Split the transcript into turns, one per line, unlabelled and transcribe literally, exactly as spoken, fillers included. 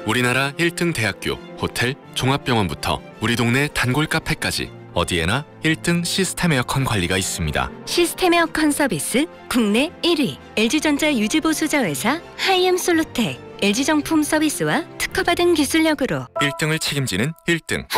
우리나라 일 등 대학교, 호텔, 종합병원부터 우리 동네 단골 카페까지 어디에나 일 등 시스템 에어컨 관리가 있습니다.
시스템 에어컨 서비스 국내 일 위 엘지전자 유지보수자 회사 하이엠솔루텍 엘지정품 서비스와 특허받은 기술력으로
일 등을 책임지는 일 등